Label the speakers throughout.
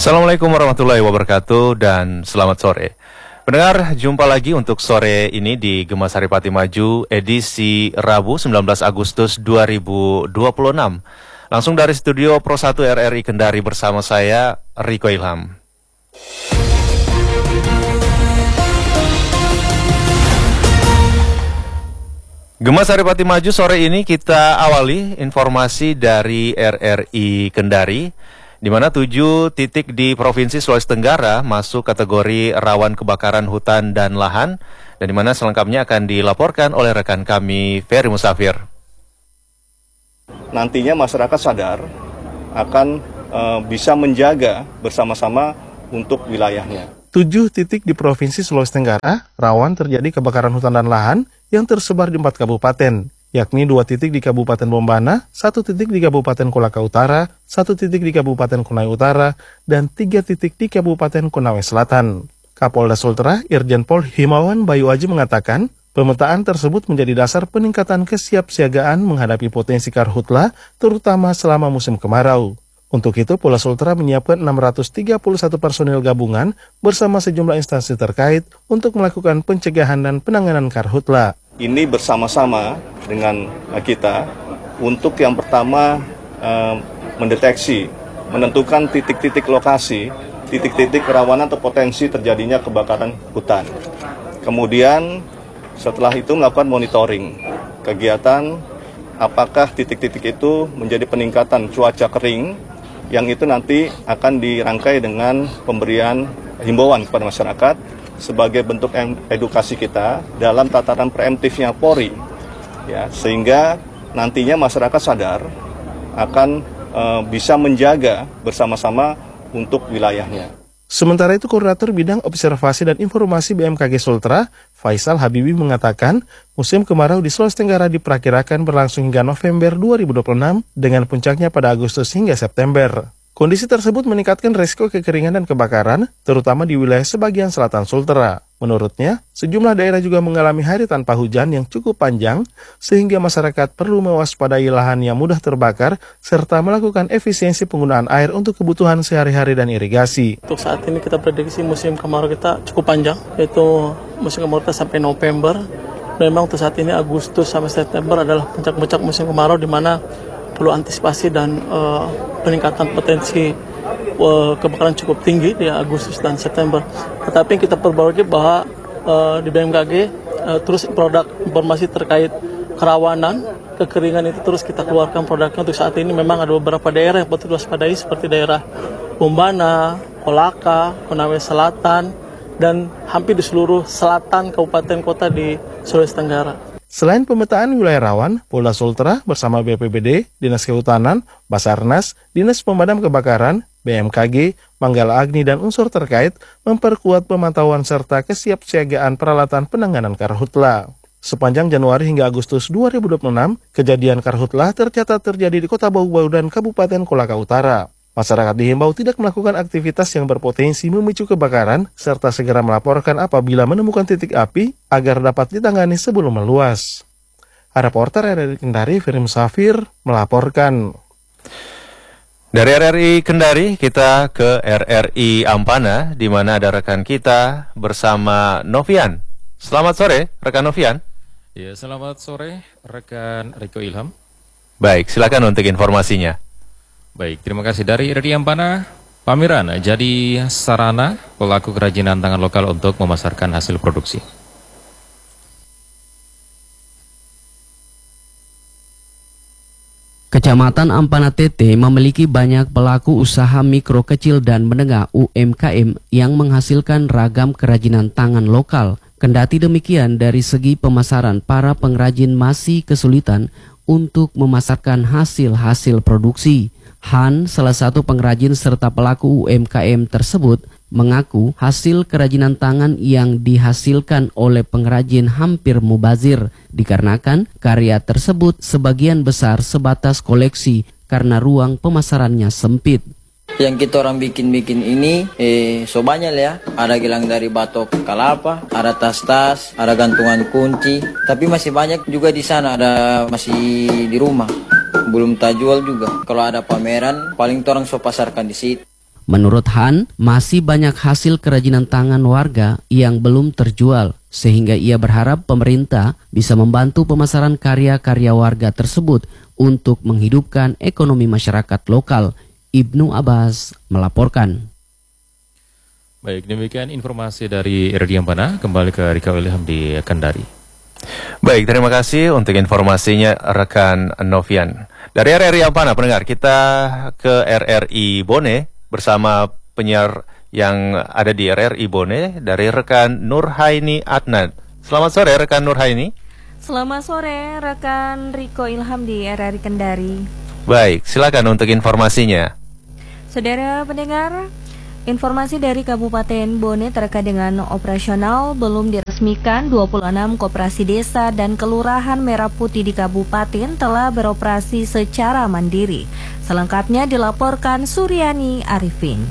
Speaker 1: Assalamualaikum warahmatullahi wabarakatuh dan selamat sore. Pendengar, jumpa lagi untuk sore ini di Gema Saripati Maju edisi Rabu 19 Agustus 2026. Langsung dari studio Pro 1 RRI Kendari bersama saya, Riko Ilham. Gema Saripati Maju sore ini kita awali informasi dari RRI Kendari, di mana 7 titik di Provinsi Sulawesi Tenggara masuk kategori rawan kebakaran hutan dan lahan, dan di mana selengkapnya akan dilaporkan oleh rekan kami, Ferry Musafir.
Speaker 2: Nantinya masyarakat sadar akan bisa menjaga bersama-sama untuk wilayahnya.
Speaker 3: 7 titik di Provinsi Sulawesi Tenggara rawan terjadi kebakaran hutan dan lahan yang tersebar di 4 kabupaten, yakni 2 titik di Kabupaten Bombana, 1 titik di Kabupaten Kolaka Utara, 1 titik di Kabupaten Konawe Utara, dan 3 titik di Kabupaten Konawe Selatan. Kapolda Sultra, Irjen Pol Himawan Bayu Aji mengatakan, pemetaan tersebut menjadi dasar peningkatan kesiapsiagaan menghadapi potensi karhutla, terutama selama musim kemarau. Untuk itu, Polda Sultra menyiapkan 631 personil gabungan bersama sejumlah instansi terkait untuk melakukan pencegahan dan penanganan karhutla.
Speaker 2: Ini bersama-sama dengan kita untuk yang pertama mendeteksi, menentukan titik-titik lokasi, titik-titik kerawanan atau potensi terjadinya kebakaran hutan. Kemudian setelah itu melakukan monitoring kegiatan, apakah titik-titik itu menjadi peningkatan cuaca kering, yang itu nanti akan dirangkai dengan pemberian himbauan kepada masyarakat sebagai bentuk edukasi kita dalam tataran preemptifnya Polri, ya, sehingga nantinya masyarakat sadar akan bisa menjaga bersama-sama untuk wilayahnya.
Speaker 3: Sementara itu, Koordinator Bidang Observasi dan Informasi BMKG Sultra, Faisal Habibi mengatakan, musim kemarau di Sulawesi Tenggara diperkirakan berlangsung hingga November 2026 dengan puncaknya pada Agustus hingga September. Kondisi tersebut meningkatkan risiko kekeringan dan kebakaran, terutama di wilayah sebagian selatan Sultra. Menurutnya, sejumlah daerah juga mengalami hari tanpa hujan yang cukup panjang, sehingga masyarakat perlu mewaspadai lahan yang mudah terbakar, serta melakukan efisiensi penggunaan air untuk kebutuhan sehari-hari dan irigasi.
Speaker 4: Untuk saat ini kita prediksi musim kemarau kita cukup panjang, yaitu musim kemarau kita sampai November. Memang untuk saat ini Agustus sampai September adalah puncak-puncak musim kemarau, di mana perlu antisipasi dan peningkatan potensi kebakaran cukup tinggi di Agustus dan September. Tetapi kita perbarui bahwa di BMKG terus produk informasi terkait kerawanan, kekeringan itu terus kita keluarkan produknya. Untuk saat ini memang ada beberapa daerah yang patut diwaspadai seperti daerah Bombana, Kolaka, Konawe Selatan, dan hampir di seluruh selatan kabupaten kota di Sulawesi Tenggara.
Speaker 3: Selain pemetaan wilayah rawan, Polda Sultra bersama BPBD, Dinas Kehutanan, Basarnas, Dinas Pemadam Kebakaran, BMKG, Manggala Agni, dan unsur terkait memperkuat pemantauan serta kesiapsiagaan peralatan penanganan karhutla. Sepanjang Januari hingga Agustus 2026, kejadian karhutla tercatat terjadi di Kota Bau-Bau dan Kabupaten Kolaka Utara. Masyarakat dihimbau tidak melakukan aktivitas yang berpotensi memicu kebakaran, serta segera melaporkan apabila menemukan titik api agar dapat ditangani sebelum meluas. Reporter RRI Kendari, Ferry Musafir, melaporkan.
Speaker 1: Dari RRI Kendari, kita ke RRI Ampana, di mana ada rekan kita bersama Novian. Selamat sore, rekan Novian.
Speaker 5: Ya, selamat sore, rekan Riko Ilham.
Speaker 1: Baik, silakan untuk informasinya.
Speaker 5: Baik, terima kasih. Dari RRI Ampana, pameran jadi sarana pelaku kerajinan tangan lokal untuk memasarkan hasil produksi.
Speaker 6: Kecamatan Ampana TT memiliki banyak pelaku usaha mikro kecil dan menengah UMKM yang menghasilkan ragam kerajinan tangan lokal. Kendati demikian, dari segi pemasaran, para pengrajin masih kesulitan untuk memasarkan hasil-hasil produksi. Han, salah satu pengrajin serta pelaku UMKM tersebut, mengaku hasil kerajinan tangan yang dihasilkan oleh pengrajin hampir mubazir, dikarenakan karya tersebut sebagian besar sebatas koleksi karena ruang pemasarannya sempit.
Speaker 7: Yang kita orang bikin ini so banyak ya. Ada gelang dari batok kelapa, ada tas-tas, ada gantungan kunci. Tapi masih banyak juga di sana, ada masih di rumah. Belum tak jual juga. Kalau ada pameran, paling orang so pasarkan di situ.
Speaker 6: Menurut Han, masih banyak hasil kerajinan tangan warga yang belum terjual, sehingga ia berharap pemerintah bisa membantu pemasaran karya-karya warga tersebut untuk menghidupkan ekonomi masyarakat lokal. Ibnu Abbas melaporkan.
Speaker 5: Baik, demikian informasi dari RRI Ampana. Kembali ke Rika William di Kendari.
Speaker 1: Baik, terima kasih untuk informasinya rekan Novian. Dari RRI Ampana, pendengar, kita ke RRI Bone bersama penyiar yang ada di RRI Bone dari rekan Nurhaini Adnan. Selamat sore rekan Nurhaini.
Speaker 8: Selamat sore rekan Riko Ilham di RRI Kendari.
Speaker 1: Baik, silakan untuk informasinya.
Speaker 8: Saudara pendengar, informasi dari Kabupaten Bone terkait dengan operasional belum diresmikan 26 koperasi desa dan kelurahan Merah Putih di Kabupaten telah beroperasi secara mandiri. Selengkapnya dilaporkan Suryani Arifin.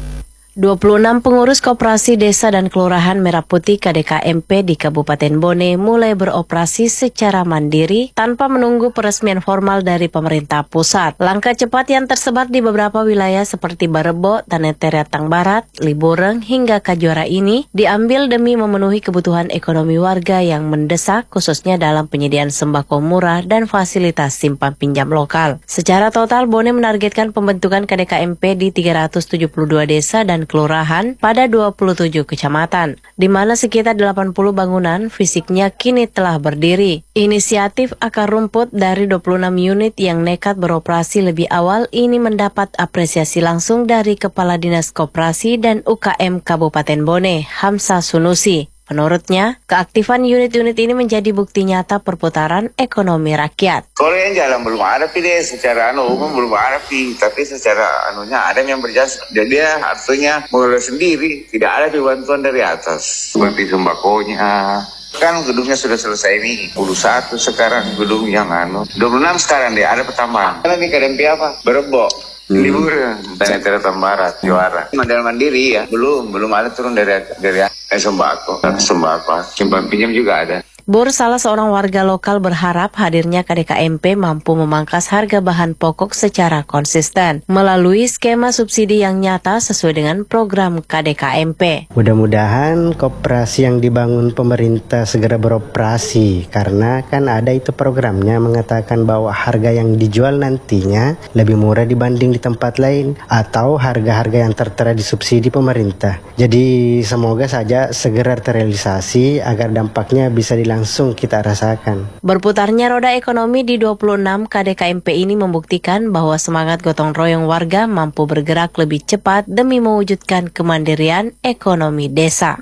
Speaker 9: 26 pengurus koperasi desa dan kelurahan Merah Putih KDKMP di Kabupaten Bone mulai beroperasi secara mandiri tanpa menunggu peresmian formal dari pemerintah pusat. Langkah cepat yang tersebar di beberapa wilayah seperti Barebo, Taneteratang Barat, Libureng, hingga Kajuara ini diambil demi memenuhi kebutuhan ekonomi warga yang mendesak, khususnya dalam penyediaan sembako murah dan fasilitas simpan pinjam lokal. Secara total, Bone menargetkan pembentukan KDKMP di 372 desa dan kelurahan pada 27 kecamatan, di mana sekitar 80 bangunan fisiknya kini telah berdiri. Inisiatif akar rumput dari 26 unit yang nekat beroperasi lebih awal ini mendapat apresiasi langsung dari Kepala Dinas Koperasi dan UKM Kabupaten Bone, Hamsa Sunusi. Menurutnya, keaktifan unit-unit ini menjadi bukti nyata perputaran ekonomi rakyat.
Speaker 10: Kalau yang jalan belum ada deh, secara umum belum ada tapi secara ada yang berjasa. Jadi dia artinya mulai sendiri, tidak ada bantuan dari atas. Seperti sembakonya. Kan gedungnya sudah selesai nih, 21 sekarang gedung yang 26 sekarang deh, ada pertambahan. Karena nih KDMP apa? Berebo. Liburan, Taneteratang Barat, Juara. Modal mandiri ya, belum ada turun dari sembako, simpan pinjam juga ada.
Speaker 9: Bur, salah seorang warga lokal berharap hadirnya KDKMP mampu memangkas harga bahan pokok secara konsisten melalui skema subsidi yang nyata sesuai dengan program KDKMP.
Speaker 11: Mudah-mudahan koperasi yang dibangun pemerintah segera beroperasi, karena kan ada itu programnya mengatakan bahwa harga yang dijual nantinya lebih murah dibanding di tempat lain atau harga-harga yang tertera di subsidi pemerintah. Jadi semoga saja segera terrealisasi agar dampaknya bisa langsung kita rasakan.
Speaker 9: Berputarnya roda ekonomi di 26 KDKMP ini membuktikan bahwa semangat gotong royong warga mampu bergerak lebih cepat demi mewujudkan kemandirian ekonomi desa.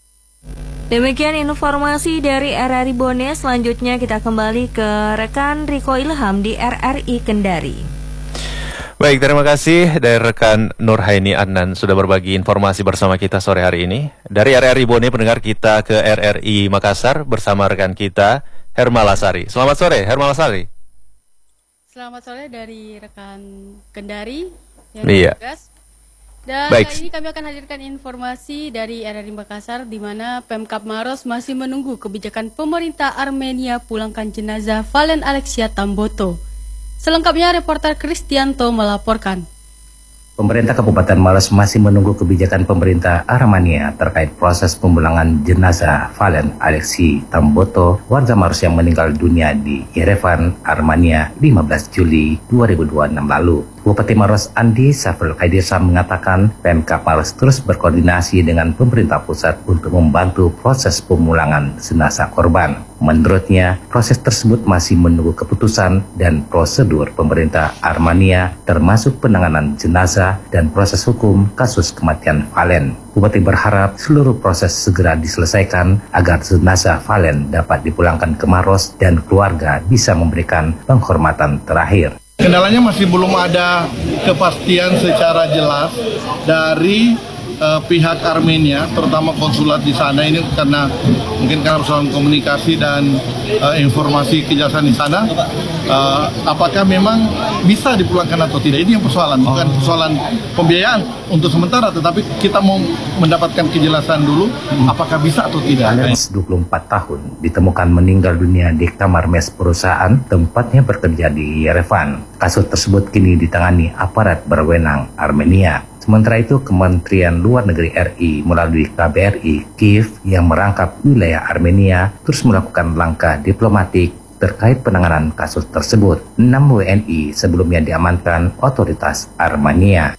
Speaker 8: Demikian informasi dari RRI Bone. Selanjutnya kita kembali ke rekan Riko Ilham di RRI Kendari.
Speaker 1: Baik, terima kasih dari rekan Nurhaini Adnan sudah berbagi informasi bersama kita sore hari ini. Dari RRI Bone, pendengar, kita ke RRI Makassar bersama rekan kita Hermalasari. Selamat sore, Hermalasari.
Speaker 12: Selamat sore dari rekan Kendari yang bertugas. Dan
Speaker 1: baik,
Speaker 12: kali ini kami akan hadirkan informasi dari RRI Makassar di mana Pemkab Maros masih menunggu kebijakan pemerintah Armenia pulangkan jenazah Valen Alexia Tamboto. Selengkapnya reporter Kristianto melaporkan.
Speaker 13: Pemerintah Kabupaten Maros masih menunggu kebijakan pemerintah Armenia terkait proses pemulangan jenazah Valen Alexi Tamboto, warga Maros yang meninggal dunia di Yerevan, Armenia 15 Juli 2026 lalu. Bupati Maros Andi Safrul Khairisa mengatakan Pemkab Maros terus berkoordinasi dengan pemerintah pusat untuk membantu proses pemulangan jenazah korban. Menurutnya, proses tersebut masih menunggu keputusan dan prosedur pemerintah Armenia termasuk penanganan jenazah dan proses hukum kasus kematian Valen. Bupati berharap seluruh proses segera diselesaikan agar jenazah Valen dapat dipulangkan ke Maros dan keluarga bisa memberikan penghormatan terakhir.
Speaker 3: Kendalanya masih belum ada kepastian secara jelas dari pihak Armenia, terutama konsulat di sana ini karena persoalan komunikasi dan informasi kejelasan di sana, apakah memang bisa dipulangkan atau tidak. Ini yang persoalan, bukan persoalan pembiayaan untuk sementara, tetapi kita mau mendapatkan kejelasan dulu apakah bisa atau tidak.
Speaker 13: 24 tahun ditemukan meninggal dunia di kamar mes perusahaan tempatnya bekerja di Yerevan. Kasus tersebut kini ditangani aparat berwenang Armenia. Sementara itu, Kementerian Luar Negeri RI melalui KBRI Kiev yang merangkap wilayah Armenia terus melakukan langkah diplomatik terkait penanganan kasus tersebut. 6 WNI sebelumnya diamankan otoritas Armenia.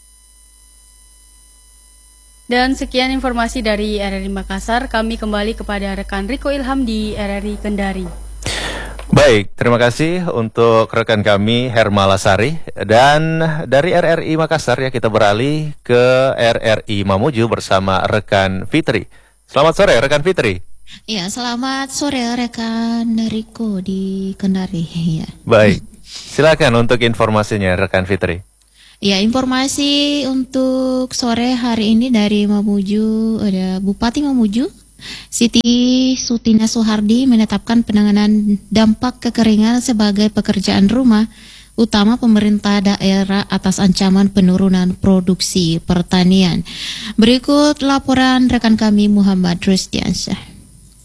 Speaker 12: Dan sekian informasi dari RRI Makassar. Kami kembali kepada rekan Riko Ilham di RRI Kendari.
Speaker 1: Baik, terima kasih untuk rekan kami Hermala Sari. Dan dari RRI Makassar ya kita beralih ke RRI Mamuju bersama rekan Fitri. Selamat sore rekan Fitri.
Speaker 14: Ya, selamat sore rekan Riko di Kendari. Ya.
Speaker 1: Baik, silakan untuk informasinya rekan Fitri.
Speaker 14: Ya, informasi untuk sore hari ini dari Mamuju, ada Bupati Mamuju Siti Sutina Soehardi menetapkan penanganan dampak kekeringan sebagai pekerjaan rumah utama pemerintah daerah atas ancaman penurunan produksi pertanian. Berikut laporan rekan kami Muhammad Rusdiansyah.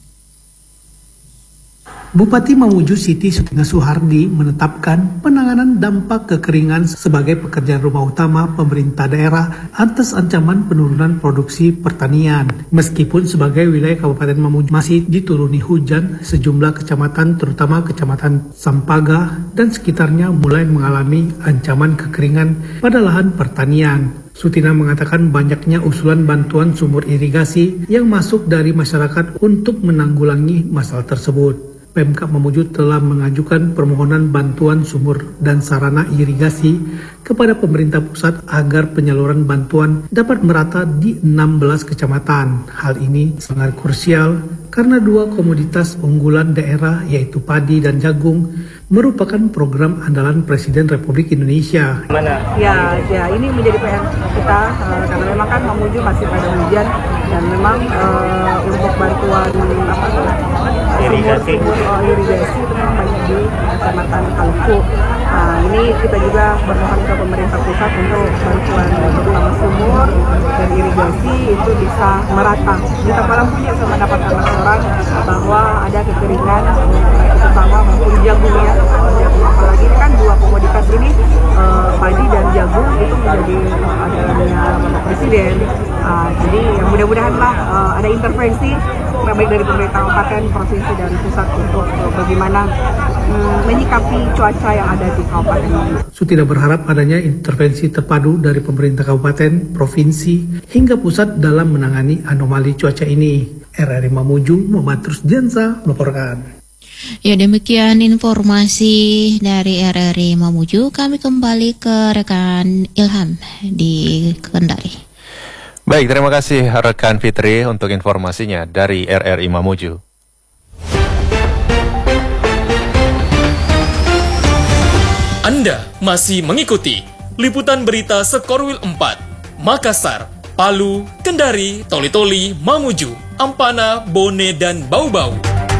Speaker 15: Bupati Mamuju Siti Sutina Soehardi menetapkan penanganan dampak kekeringan sebagai pekerjaan rumah utama pemerintah daerah atas ancaman penurunan produksi pertanian. Meskipun sebagai wilayah Kabupaten Mamuju masih dituruni hujan, sejumlah kecamatan terutama Kecamatan Sampaga dan sekitarnya mulai mengalami ancaman kekeringan pada lahan pertanian. Sutina mengatakan banyaknya usulan bantuan sumur irigasi yang masuk dari masyarakat untuk menanggulangi masalah tersebut. Pemkab Mamuju telah mengajukan permohonan bantuan sumur dan sarana irigasi kepada pemerintah pusat agar penyaluran bantuan dapat merata di 16 kecamatan. Hal ini sangat krusial karena dua komoditas unggulan daerah yaitu padi dan jagung merupakan program andalan Presiden Republik Indonesia.
Speaker 16: Ya, ini menjadi PR kita karena memang kan Mamuju masih pada hujan dan memang untuk bantuan irigasi itu memang banyak di Kecamatan Kaluku. Ini kita juga bermohon ke pemerintah pusat untuk bantuan terutama sumur dan irigasi itu bisa merata. Kita malam punya sama dapatkan laporan bahwa ada kekeringan terutama maupun jagung ya. Apalagi kan dua komoditas ini padi dan jagung itu menjadi andalannya Bapak Presiden. Jadi ya mudah-mudahan lah ada intervensi baik dari pemerintah kabupaten, provinsi dan pusat untuk bagaimana menyikapi cuaca yang ada di kabupaten.
Speaker 15: Sutina berharap adanya intervensi terpadu dari pemerintah kabupaten, provinsi hingga pusat dalam menangani anomali cuaca ini. RRI Mamuju, Muhammad Rusdiansyah melaporkan.
Speaker 14: Ya, demikian informasi dari RRI Mamuju. Kami kembali ke rekan Ilham di Kendari.
Speaker 1: Baik, terima kasih rekan Fitri untuk informasinya dari RRI Mamuju.
Speaker 17: Anda masih mengikuti liputan berita Sekorwil 4, Makassar, Palu, Kendari, Toli-Toli, Mamuju, Ampana, Bone, dan Bau-Bau.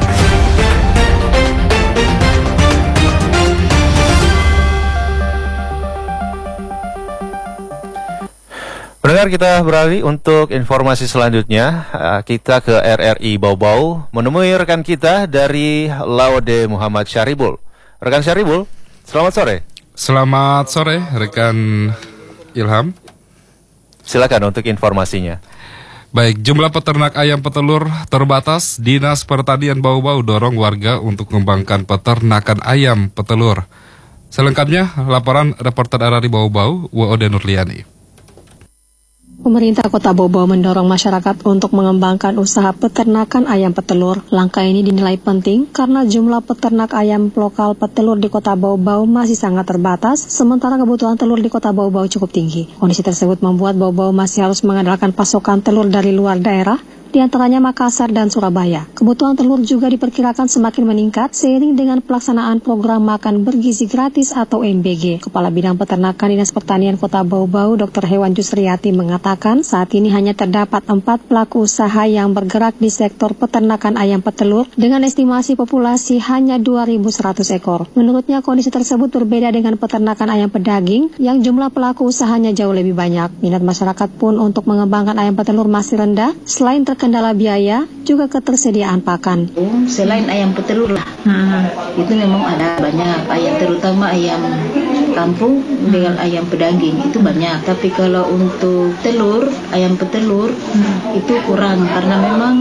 Speaker 1: Pendengar, kita beralih untuk informasi selanjutnya. Kita ke RRI Bau-Bau menemui rekan kita dari Laude Muhammad Syaribul. Rekan Syaribul, selamat sore.
Speaker 18: Selamat sore rekan Ilham.
Speaker 1: Silakan untuk informasinya.
Speaker 18: Baik, jumlah peternak ayam petelur terbatas. Dinas Pertanian Bau-Bau dorong warga untuk mengembangkan peternakan ayam petelur. Selengkapnya laporan reporter RRI Bau-Bau, Woode Nurliani.
Speaker 19: Pemerintah Kota Bau-Bau mendorong masyarakat untuk mengembangkan usaha peternakan ayam petelur. Langkah ini dinilai penting karena jumlah peternak ayam lokal petelur di Kota Bau-Bau masih sangat terbatas, sementara kebutuhan telur di Kota Bau-Bau cukup tinggi. Kondisi tersebut membuat Bau-Bau masih harus mengandalkan pasokan telur dari luar daerah, di antaranya Makassar dan Surabaya. Kebutuhan telur juga diperkirakan semakin meningkat seiring dengan pelaksanaan program makan bergizi gratis atau MBG. Kepala Bidang Peternakan Dinas Pertanian Kota Bau-Bau, Dr. Hewan Jusriati mengatakan saat ini hanya terdapat 4 pelaku usaha yang bergerak di sektor peternakan ayam petelur dengan estimasi populasi hanya 2.100 ekor. Menurutnya kondisi tersebut berbeda dengan peternakan ayam pedaging yang jumlah pelaku usahanya jauh lebih banyak. Minat masyarakat pun untuk mengembangkan ayam petelur masih rendah, selain kendala biaya, juga ketersediaan pakan.
Speaker 20: Selain ayam petelur lah, itu memang ada banyak ayam, terutama ayam kampung dengan ayam pedaging itu banyak. Tapi kalau untuk telur, ayam petelur itu kurang karena memang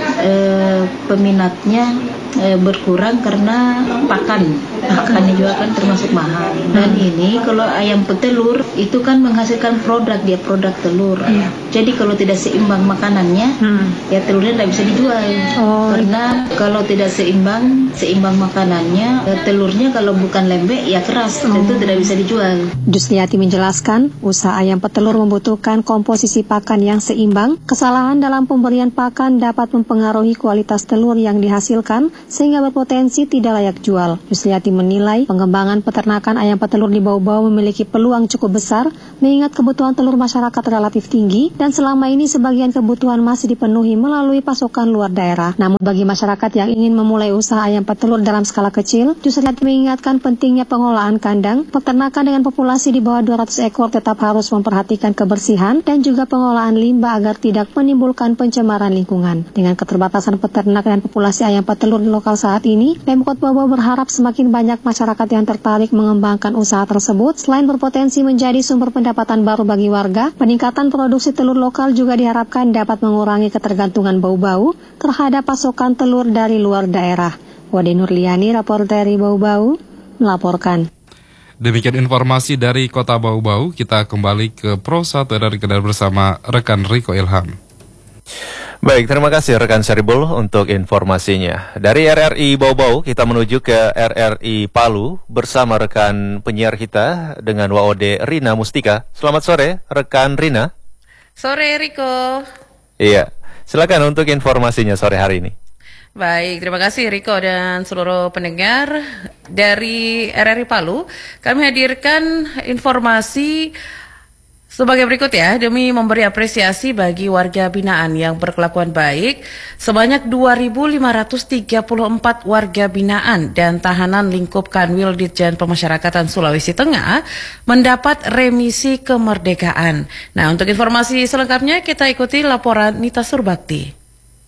Speaker 20: peminatnya berkurang karena pakannya juga kan termasuk mahal. Dan ini kalau ayam petelur itu kan menghasilkan produk telur. Jadi kalau tidak seimbang makanannya, ya telurnya tidak bisa dijual. Karena kalau tidak seimbang makanannya, telurnya kalau bukan lembek ya keras, itu tidak bisa dijual.
Speaker 19: Jusliati menjelaskan, usaha ayam petelur membutuhkan komposisi pakan yang seimbang. Kesalahan dalam pemberian pakan dapat mempengaruhi kualitas telur yang dihasilkan sehingga berpotensi tidak layak jual. Jusliati menilai pengembangan peternakan ayam petelur di Bau-Bau memiliki peluang cukup besar mengingat kebutuhan telur masyarakat relatif tinggi dan selama ini sebagian kebutuhan masih dipenuhi melalui pasokan luar daerah. Namun bagi masyarakat yang ingin memulai usaha ayam petelur dalam skala kecil, Jusliati mengingatkan pentingnya pengolahan kandang. Peternakan dengan populasi di bawah 200 ekor tetap harus memperhatikan kebersihan dan juga pengolahan limbah agar tidak menimbulkan pencemaran lingkungan. Dengan keterbatasan peternak dan populasi ayam petelur di lokal saat ini, Pemkot Bau-Bau berharap semakin banyak masyarakat yang tertarik mengembangkan usaha tersebut. Selain berpotensi menjadi sumber pendapatan baru bagi warga, peningkatan produksi telur lokal juga diharapkan dapat mengurangi ketergantungan Bau-Bau terhadap pasokan telur dari luar daerah. Wade Nurliani, reporter dari Bau-Bau, melaporkan.
Speaker 18: Demikian informasi dari Kota Bau-Bau. Kita kembali ke Pro 1 dari Kendari bersama rekan Riko Ilham.
Speaker 1: Baik, terima kasih rekan Syaribul untuk informasinya. Dari RRI Bau-Bau kita menuju ke RRI Palu bersama rekan penyiar kita dengan WOD Rina Mustika. Selamat sore rekan Rina.
Speaker 21: Sore Riko.
Speaker 1: Iya, silakan untuk informasinya sore hari ini.
Speaker 21: Baik, terima kasih Riko dan seluruh pendengar dari RRI Palu. Kami hadirkan informasi sebagai berikut ya, demi memberi apresiasi bagi warga binaan yang berkelakuan baik, sebanyak 2.534 warga binaan dan tahanan lingkup Kanwil Ditjen Pemasyarakatan Sulawesi Tengah mendapat remisi kemerdekaan. Nah, untuk informasi selengkapnya kita ikuti laporan Nita Surbakti.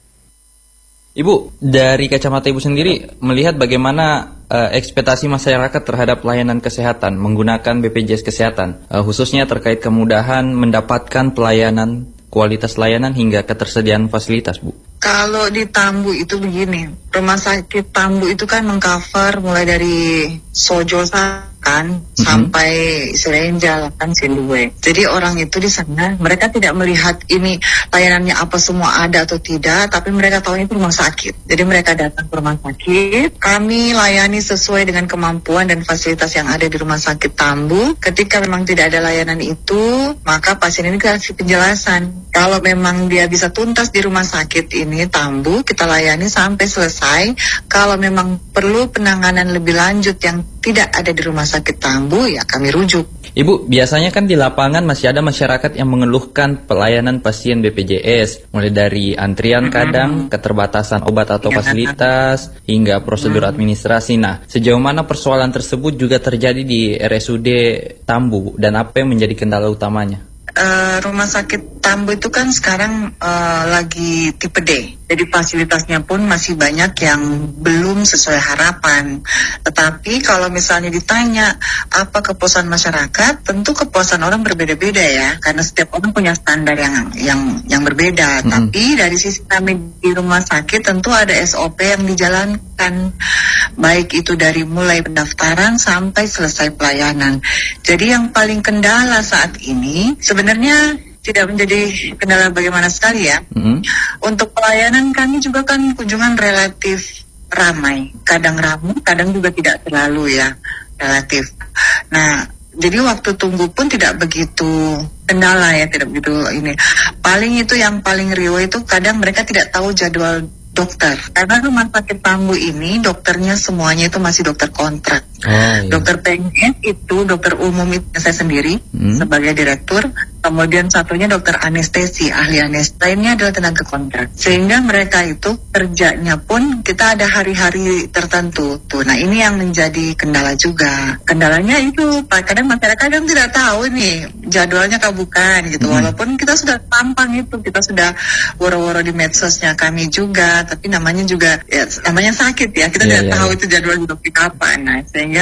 Speaker 22: Ibu, dari kacamata Ibu sendiri melihat bagaimana ekspektasi masyarakat terhadap layanan kesehatan menggunakan BPJS Kesehatan, khususnya terkait kemudahan mendapatkan pelayanan, kualitas layanan hingga ketersediaan fasilitas, Bu?
Speaker 23: Kalau di Tambu itu begini, rumah sakit Tambu itu kan mengcover mulai dari Sojo kan sampai Serenjal kan Sindue. Jadi orang itu di sana mereka tidak melihat ini layanannya apa semua ada atau tidak, tapi mereka tahu itu rumah sakit. Jadi mereka datang ke rumah sakit, kami layani sesuai dengan kemampuan dan fasilitas yang ada di rumah sakit Tambu. Ketika memang tidak ada layanan itu, maka pasien ini kasih penjelasan. Kalau memang dia bisa tuntas di rumah sakit ini Tambu, kita layani sampai selesai. Kalau memang perlu penanganan lebih lanjut yang tidak ada di rumah sakit Tambu, ya kami rujuk.
Speaker 22: Ibu, biasanya kan di lapangan masih ada masyarakat yang mengeluhkan pelayanan pasien BPJS, mulai dari antrian kadang, keterbatasan obat atau fasilitas, hingga prosedur administrasi. Nah, sejauh mana persoalan tersebut juga terjadi di RSUD Tambu, dan apa yang menjadi kendala utamanya?
Speaker 23: Rumah sakit Tambu itu kan sekarang lagi tipe D. Jadi fasilitasnya pun masih banyak yang belum sesuai harapan. Tetapi kalau misalnya ditanya apa kepuasan masyarakat, tentu kepuasan orang berbeda-beda ya, karena setiap orang punya standar yang berbeda. Tapi dari sisi kami di rumah sakit tentu ada SOP yang dijalankan, baik itu dari mulai pendaftaran sampai selesai pelayanan. Jadi yang paling kendala saat ini sebenarnya tidak menjadi kendala bagaimana sekali ya. Untuk pelayanan kami juga kan kunjungan relatif ramai. Kadang ramai, kadang juga tidak terlalu ya, relatif. Nah, jadi waktu tunggu pun tidak begitu kendala ya, tidak begitu ini. Paling itu yang paling riuh itu kadang mereka tidak tahu jadwal dokter. Karena rumah sakit Tambu ini dokternya semuanya itu masih dokter kontrak. Dokter PNS itu dokter umum itu saya sendiri sebagai direktur. Kemudian satunya dokter anestesi, ahli anestesi, lainnya adalah tenaga kontrak. Sehingga mereka itu kerjanya pun kita ada hari-hari tertentu. Tuh, nah ini yang menjadi kendala juga. Kendalanya itu kadang masyarakat yang tidak tahu nih jadwalnya bukan gitu. Walaupun kita sudah tampang itu, kita sudah woro-woro di medsosnya kami juga, tapi namanya juga ya, namanya sakit ya. Kita tidak tahu itu jadwal dokter kapan. Nah, sehingga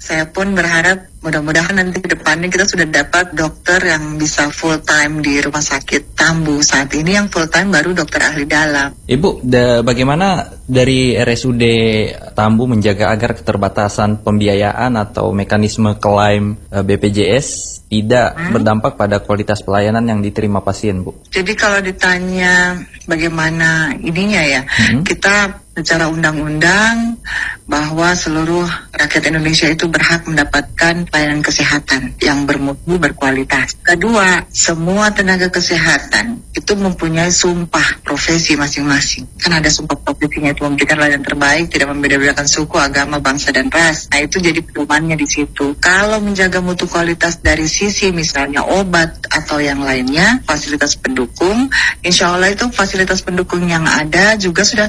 Speaker 23: saya pun berharap mudah-mudahan nanti ke depannya kita sudah dapat dokter yang bisa full time di Rumah Sakit Tambu. Saat ini yang full time baru dokter ahli dalam.
Speaker 22: Ibu, bagaimana dari RSUD Tambu menjaga agar keterbatasan pembiayaan atau mekanisme klaim BPJS tidak berdampak pada kualitas pelayanan yang diterima pasien, Bu?
Speaker 23: Jadi kalau ditanya bagaimana ininya ya, kita secara undang-undang bahwa seluruh rakyat Indonesia itu berhak mendapatkan pelayanan kesehatan yang bermutu, berkualitas. Kedua, semua tenaga kesehatan itu mempunyai sumpah profesi masing-masing. Kan ada sumpah profesinya itu memberikan layanan terbaik, tidak membeda-bedakan suku, agama, bangsa, dan ras. Nah, itu jadi pedomannya di situ. Kalau menjaga mutu kualitas dari sisi misalnya obat atau yang lainnya, fasilitas pendukung, insya Allah itu fasilitas pendukung yang ada juga sudah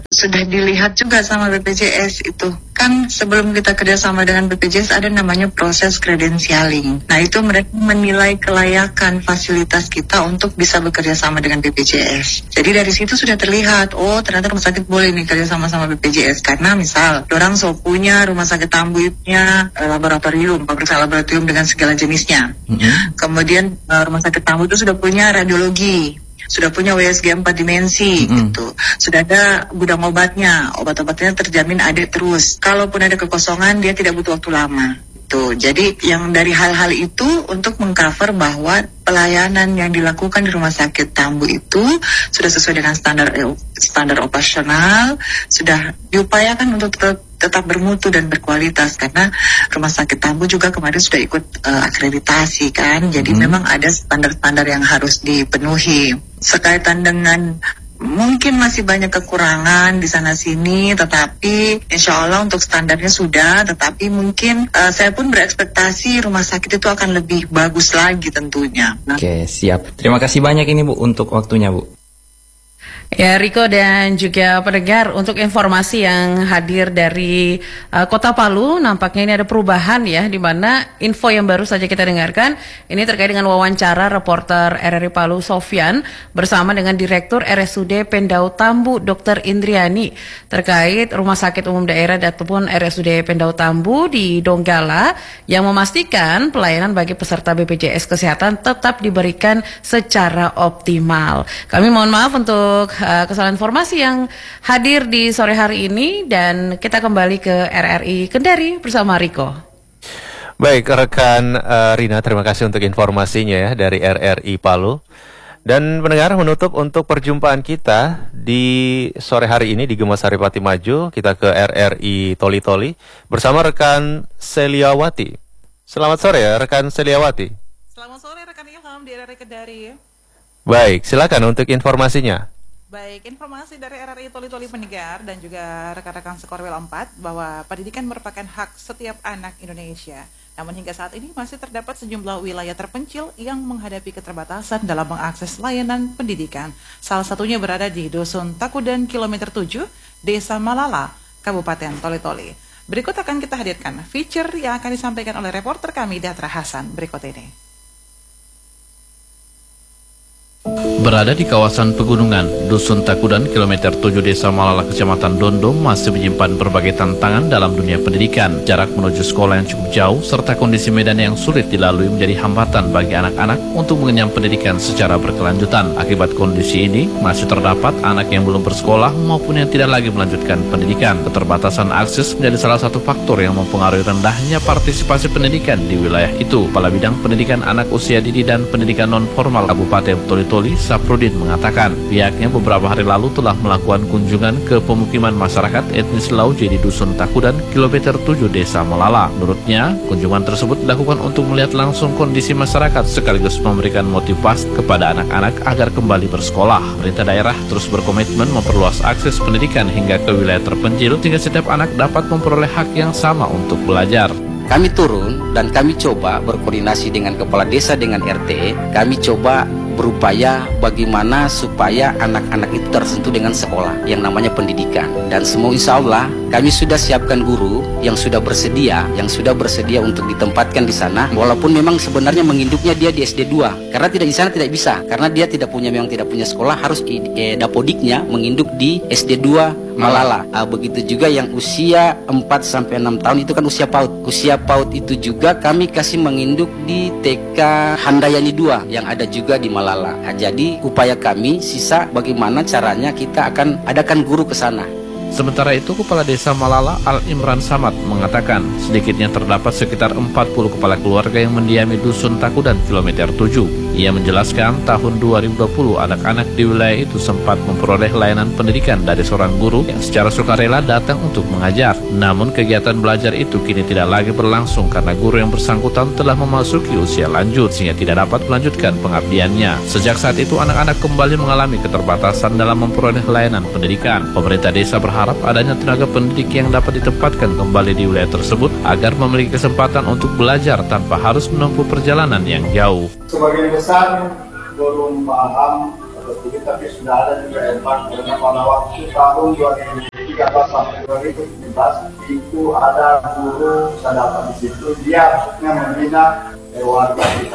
Speaker 23: dilihat juga sama BPJS itu. Kan sebelum kita kerjasama dengan BPJS ada namanya proses kredensialing. Nah, itu mereka menilai kelayakan fasilitas kita untuk bisa bekerja sama dengan BPJS. Jadi dari situ sudah terlihat, oh ternyata rumah sakit boleh nih kerja sama BPJS. Karena misal, orang punya rumah sakit Tambu punya laboratorium, pemeriksaan laboratorium dengan segala jenisnya. Kemudian rumah sakit Tambu itu sudah punya radiologi, sudah punya WSG 4 dimensi gitu. Sudah ada gudang obatnya, obat-obatnya terjamin ada terus. Kalaupun ada kekosongan dia tidak butuh waktu lama. Tuh, jadi yang dari hal-hal itu untuk mengcover bahwa pelayanan yang dilakukan di Rumah Sakit Tambu itu sudah sesuai dengan standar operasional, sudah diupayakan untuk tetap bermutu dan berkualitas, karena Rumah Sakit Tambu juga kemarin sudah ikut akreditasi kan, jadi memang ada standar-standar yang harus dipenuhi. Sekaitan dengan mungkin masih banyak kekurangan di sana sini, tetapi insya Allah untuk standarnya sudah, tetapi mungkin saya pun berekspektasi rumah sakit itu akan lebih bagus lagi tentunya.
Speaker 22: Oke, siap. Terima kasih banyak ini Bu untuk waktunya, Bu.
Speaker 21: Ya, Riko dan juga pendengar, untuk informasi yang hadir dari Kota Palu, nampaknya ini ada perubahan ya, di mana info yang baru saja kita dengarkan ini terkait dengan wawancara reporter RRI Palu Sofyan bersama dengan Direktur RSUD Pendau Tambu Dr. Indriani terkait Rumah Sakit Umum Daerah ataupun RSUD Pendau Tambu di Donggala yang memastikan pelayanan bagi peserta BPJS Kesehatan tetap diberikan secara optimal. Kami mohon maaf untuk kesalahan informasi yang hadir di sore hari ini, dan kita kembali ke RRI Kendari bersama Riko.
Speaker 1: Baik, rekan Rina, terima kasih untuk informasinya ya dari RRI Palu. Dan pendengar, menutup untuk perjumpaan kita di sore hari ini di Gemas Saripati Maju, kita ke RRI Toli-Toli bersama rekan Seliawati. Selamat sore ya rekan Seliawati.
Speaker 2: Selamat sore rekan Ilham di RRI Kendari.
Speaker 1: Baik, silakan untuk informasinya.
Speaker 2: Baik, informasi dari RRI Toli-Toli pendengar dan juga rekan-rekan Sekorwil 4 bahwa pendidikan merupakan hak setiap anak Indonesia. Namun hingga saat ini masih terdapat sejumlah wilayah terpencil yang menghadapi keterbatasan dalam mengakses layanan pendidikan. Salah satunya berada di Dusun Takudan Kilometer 7, Desa Malala, Kabupaten Toli-Toli. Berikut akan kita hadirkan feature yang akan disampaikan oleh reporter kami Datra Hasan berikut ini.
Speaker 4: Berada di kawasan pegunungan, Dusun Takudan, Kilometer 7 Desa Malala, Kecamatan Dondong masih menyimpan berbagai tantangan dalam dunia pendidikan. Jarak menuju sekolah yang cukup jauh, serta kondisi medan yang sulit dilalui menjadi hambatan bagi anak-anak untuk mengenyam pendidikan secara berkelanjutan. Akibat kondisi ini, masih terdapat anak yang belum bersekolah maupun yang tidak lagi melanjutkan pendidikan. Keterbatasan akses menjadi salah satu faktor yang mempengaruhi rendahnya partisipasi pendidikan di wilayah itu. Kepala Bidang Pendidikan Anak Usia Dini dan Pendidikan Non-Formal Kabupaten Toli-Toli, Saprudin, mengatakan pihaknya beberapa hari lalu telah melakukan kunjungan ke pemukiman masyarakat etnis Lauji di Dusun Takudan, Kilometer 7 Desa Malala. Menurutnya, kunjungan tersebut dilakukan untuk melihat langsung kondisi masyarakat sekaligus memberikan motivasi kepada anak-anak agar kembali bersekolah. Pemerintah daerah terus berkomitmen memperluas akses pendidikan hingga ke wilayah terpencil sehingga setiap anak dapat memperoleh hak yang sama untuk belajar.
Speaker 7: Kami turun dan kami coba berkoordinasi dengan kepala desa, dengan RT. Kami coba berupaya bagaimana supaya anak-anak itu tersentuh dengan sekolah yang namanya pendidikan. Dan semua insya Allah Kami sudah siapkan guru yang sudah bersedia untuk ditempatkan di sana. Walaupun memang sebenarnya menginduknya dia di SD 2, karena di sana tidak bisa, karena dia tidak punya sekolah, harus dapodiknya menginduk di SD 2 Malala. Begitu juga yang usia 4-6 tahun itu kan usia PAUD. Usia PAUD itu juga kami kasih menginduk di TK Handayani 2 yang ada juga di Malala. Jadi upaya kami sisa bagaimana caranya kita akan adakan guru ke sana.
Speaker 4: Sementara itu, Kepala Desa Malala Al Imran Samad mengatakan sedikitnya terdapat sekitar 40 kepala keluarga yang mendiami Dusun Takudan kilometer 7. Ia menjelaskan tahun 2020 anak-anak di wilayah itu sempat memperoleh layanan pendidikan dari seorang guru yang secara sukarela datang untuk mengajar. Namun kegiatan belajar itu kini tidak lagi berlangsung karena guru yang bersangkutan telah memasuki usia lanjut sehingga tidak dapat melanjutkan pengabdiannya. Sejak saat itu anak-anak kembali mengalami keterbatasan dalam memperoleh layanan pendidikan. Pemerintah desa berharap adanya tenaga pendidik yang dapat ditempatkan kembali di wilayah tersebut agar memiliki kesempatan untuk belajar tanpa harus menempuh perjalanan yang jauh.
Speaker 5: Sebagian besar belum paham tapi sudah ada juga empat karena pada waktu tahun 2013 sampai 2017 itu ada guru saya dapat di situ, dia membina warga kita,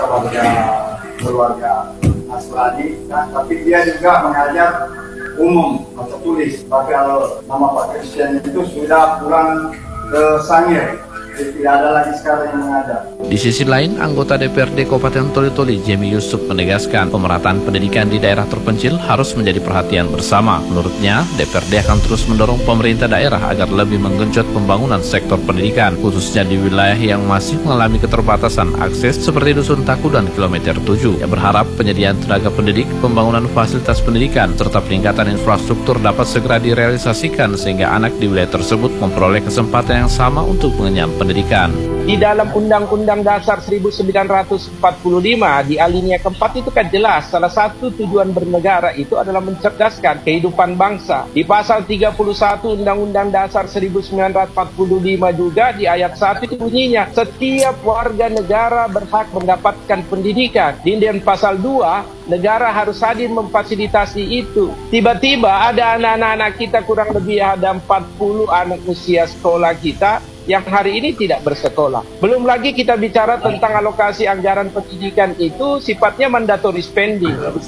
Speaker 5: keluarga Nasrani, tapi dia juga mengajar umum baca tulis. Tapi kalau nama Pak Christian itu sudah pulang ke Sangir, jadi tidak ada lagi sekarang yang mengajar.
Speaker 4: Di sisi lain, anggota DPRD Kabupaten Toli-Toli, Jemi Yusuf, menegaskan pemerataan pendidikan di daerah terpencil harus menjadi perhatian bersama. Menurutnya, DPRD akan terus mendorong pemerintah daerah agar lebih menggenjot pembangunan sektor pendidikan, khususnya di wilayah yang masih mengalami keterbatasan akses seperti Dusun Takudan kilometer 7. Ia berharap penyediaan tenaga pendidik, pembangunan fasilitas pendidikan, serta peningkatan infrastruktur dapat segera direalisasikan sehingga anak di wilayah tersebut memperoleh kesempatan yang sama untuk mengenyam pendidikan.
Speaker 6: Di dalam Undang-Undang Dasar 1945 di alinea keempat itu kan jelas salah satu tujuan bernegara itu adalah mencerdaskan kehidupan bangsa. Di pasal 31 Undang-Undang Dasar 1945 juga di ayat 1 itu bunyinya setiap warga negara berhak mendapatkan pendidikan. Di pasal 2 negara harus hadir memfasilitasi itu. Tiba-tiba ada anak-anak kita kurang lebih ada 40 anak usia sekolah kita yang hari ini tidak bersekolah. Belum lagi kita bicara tentang alokasi anggaran pendidikan itu sifatnya mandatory spending 20%.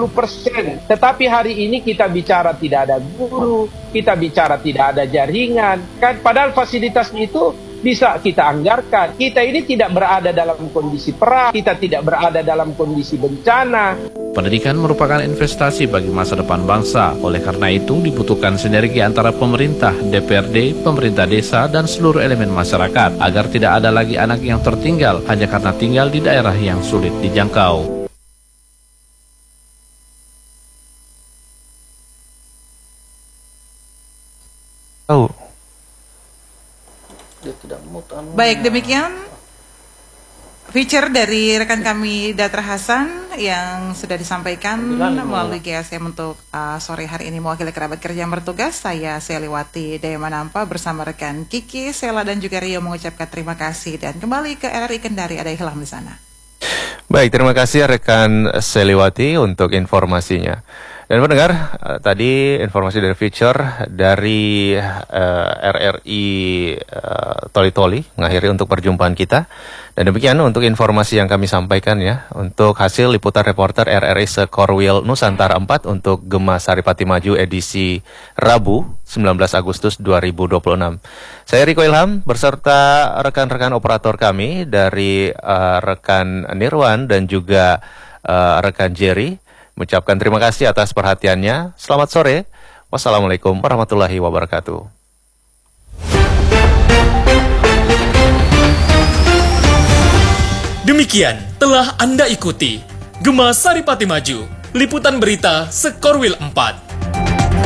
Speaker 6: Tetapi hari ini kita bicara tidak ada guru, kita bicara tidak ada jaringan. Kan padahal fasilitas itu bisa kita anggarkan. Kita ini tidak berada dalam kondisi perang, kita tidak berada dalam kondisi bencana.
Speaker 4: Pendidikan merupakan investasi bagi masa depan bangsa. Oleh karena itu, dibutuhkan sinergi antara pemerintah, DPRD, pemerintah desa, dan seluruh elemen masyarakat agar tidak ada lagi anak yang tertinggal hanya karena tinggal di daerah yang sulit dijangkau.
Speaker 2: Baik, demikian feature dari rekan kami Datra Hasan yang sudah disampaikan melalui GSM untuk sore hari ini. Mewakili kerabat kerja yang bertugas, saya Seliwati Dayamanampa bersama rekan Kiki, Sela dan juga Rio mengucapkan terima kasih dan kembali ke RRI Kendari. Ada Ilham di sana.
Speaker 1: Baik, terima kasih rekan Seliwati untuk informasinya. Dan pendengar, tadi informasi dari feature dari RRI Toli-Toli mengakhiri untuk perjumpaan kita. Dan demikian untuk informasi yang kami sampaikan ya, untuk hasil liputan reporter RRI Sekorwil Nusantara 4 untuk Gema Saripati Maju edisi Rabu 19 Agustus 2026. Saya Riko Ilham beserta rekan-rekan operator kami dari rekan Nirwan dan juga rekan Jerry mengucapkan terima kasih atas perhatiannya. Selamat sore. Wassalamualaikum warahmatullahi wabarakatuh.
Speaker 17: Demikian telah Anda ikuti Gema Saripati Maju, liputan berita Sekorwil 4.